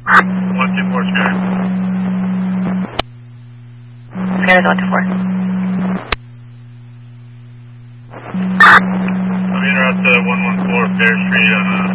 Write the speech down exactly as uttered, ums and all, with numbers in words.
one two four Skyers. Skyers one two four. I'm in route to one one four Fair Street on uh,